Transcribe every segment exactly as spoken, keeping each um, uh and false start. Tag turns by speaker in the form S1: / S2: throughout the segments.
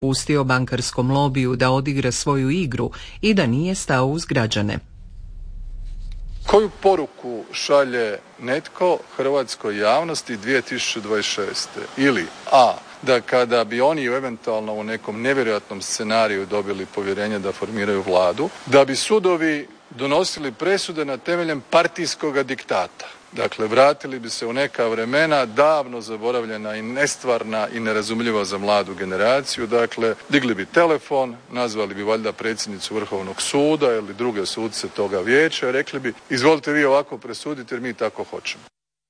S1: pustio bankarskom lobiju da odigra svoju igru i da nije stao uz građane.
S2: Koju poruku šalje netko hrvatskoj javnosti dvije tisuće dvadeset šeste? Ili a, da kada bi oni eventualno u nekom nevjerojatnom scenariju dobili povjerenje da formiraju vladu, da bi sudovi donosili presude na temeljem partijskog diktata. Dakle, vratili bi se u neka vremena davno zaboravljena i nestvarna i nerazumljiva za mladu generaciju. Dakle, digli bi telefon, nazvali bi valjda predsjednicu Vrhovnog suda ili druge suce toga vijeća i rekli bi izvolite vi ovako presuditi jer mi tako hoćemo.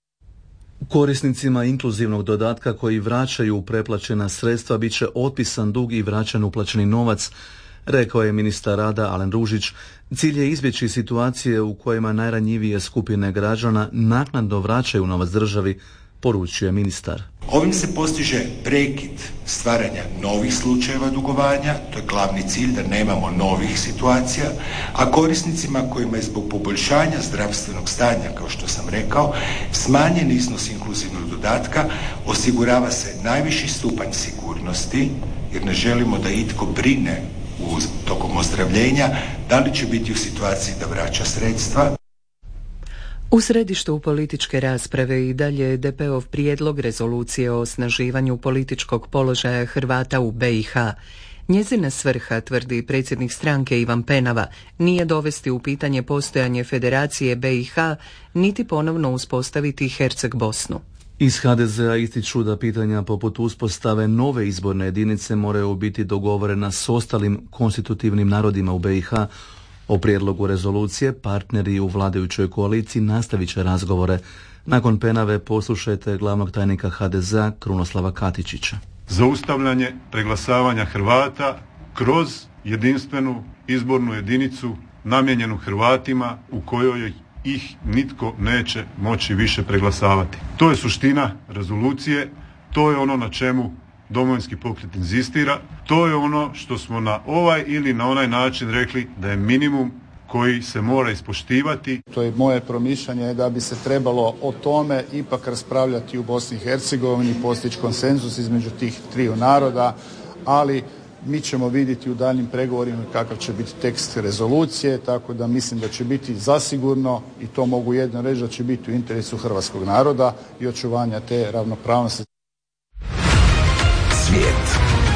S3: Korisnicima inkluzivnog dodatka koji vraćaju preplaćena sredstva bit će otpisan dug i vraćan uplaćeni novac, rekao je ministar rada Alen Ružić. Cilj je izbjeći situacije u kojima najranjivije skupine građana naknadno vraćaju novac državi, poručio je ministar.
S4: Ovim se postiže prekid stvaranja novih slučajeva dugovanja, to je glavni cilj da nemamo novih situacija, a korisnicima kojima je zbog poboljšanja zdravstvenog stanja, kao što sam rekao, smanjen iznos inkluzivnog dodatka, osigurava se najviši stupanj sigurnosti, jer ne želimo da itko brine u tokom ozdravljenja da li će biti u situaciji da vraća sredstva.
S1: U središtu političke rasprave i dalje je D P-ov prijedlog rezolucije o osnaživanju političkog položaja Hrvata u B i H. Njezina svrha, tvrdi predsjednik stranke Ivan Penava, nije dovesti u pitanje postojanje Federacije B i H, niti ponovno uspostaviti Herceg Bosnu.
S3: Iz H D Z-a ističu da pitanja poput uspostave nove izborne jedinice moraju biti dogovorena s ostalim konstitutivnim narodima u B i H. O prijedlogu rezolucije partneri u vladajućoj koaliciji nastavit će razgovore. Nakon Penave poslušajte glavnog tajnika H D Z-a Krunoslava Katičića.
S5: Zaustavljanje preglasavanja Hrvata kroz jedinstvenu izbornu jedinicu namijenjenu Hrvatima u kojoj ih nitko neće moći više preglasavati. To je suština rezolucije, to je ono na čemu Domovinski pokret inzistira, to je ono što smo na ovaj ili na onaj način rekli da je minimum koji se mora ispoštivati.
S6: To je moje promišljanje da bi se trebalo o tome ipak raspravljati u Bosni i Hercegovini, postići konsenzus između tih triju naroda, ali mi ćemo vidjeti u daljnjim pregovorima kakav će biti tekst rezolucije, tako da mislim da će biti zasigurno, i to mogu jedno reći, da će biti u interesu hrvatskog naroda i očuvanja te ravnopravnosti.
S3: Svijet.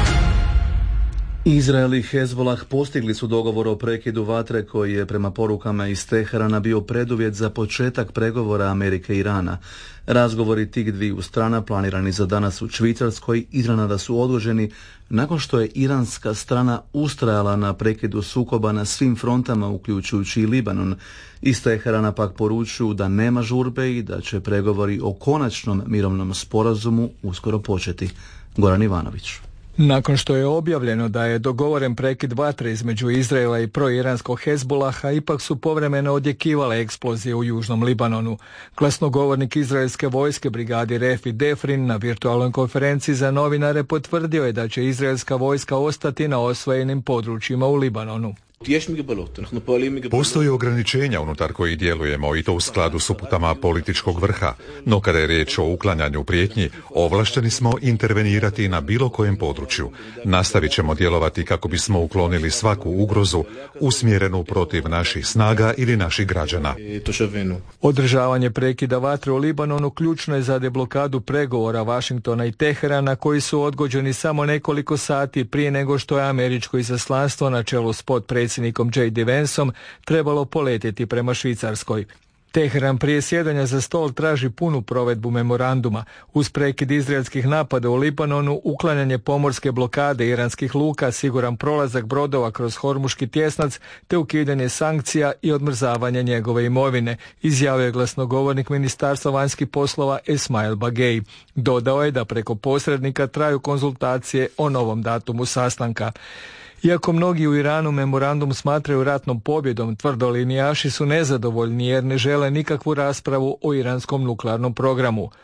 S3: Izrael i Hezbolah postigli su dogovor o prekidu vatre koji je prema porukama iz Teherana bio preduvjet za početak pregovora Amerike i Irana. Razgovori tih dviju strana planirani za danas u Švicarskoj iznenada su odgođeni nakon što je iranska strana ustrajala na prekidu sukoba na svim frontama uključujući i Libanon. Iz Teherana pak poručuju da nema žurbe i da će pregovori o konačnom mirovnom sporazumu uskoro početi. Goran Ivanović.
S7: Nakon što je objavljeno da je dogovoren prekid vatre između Izraela i proiranskog Hezbolaha, ipak su povremeno odjekivale eksplozije u južnom Libanonu. Glasnogovornik izraelske vojske brigadi Refi Defrin na virtualnoj konferenciji za novinare potvrdio je da će izraelska vojska ostati na osvojenim područjima u Libanonu.
S8: Postoje ograničenja unutar kojih djelujemo i to u skladu s uputama političkog vrha, no kada je riječ o uklanjanju prijetnji, ovlašteni smo intervenirati na bilo kojem području. Nastavit ćemo djelovati kako bismo uklonili svaku ugrozu usmjerenu protiv naših snaga ili naših građana.
S7: Održavanje prekida vatre u Libanonu ključno je za deblokadu pregovora Vašingtona i Teherana koji su odgođeni samo nekoliko sati prije nego što je američko izaslanstvo na čelu s potpredsjednikom predsjednikom J D Vanceom trebalo poletjeti prema Švicarskoj. Teheran prije sjedanja za stol traži punu provedbu memoranduma. Uz prekid izraelskih napada u Libanonu, uklanjanje pomorske blokade iranskih luka, siguran prolazak brodova kroz Hormuški tjesnac te ukidanje sankcija i odmrzavanje njegove imovine, izjavio je glasnogovornik Ministarstva vanjskih poslova Esmail Bagej. Dodao je da preko posrednika traju konzultacije o novom datumu sastanka. Iako mnogi u Iranu memorandum smatraju ratnom pobjedom, tvrdolinijaši su nezadovoljni jer ne žele nikakvu raspravu o iranskom nuklearnom programu.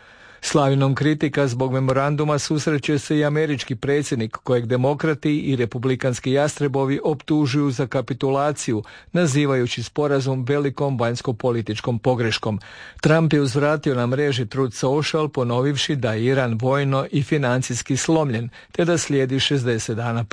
S7: Slavinom kritika zbog memoranduma susreće se i američki predsjednik kojeg demokrati i republikanski jastrebovi optužuju za kapitulaciju, nazivajući sporazum velikom vanjsko-političkom pogreškom. Trump je uzvratio na mreži Truth Social ponovivši da je Iran vojno i financijski slomljen, te da slijedi šezdeset dana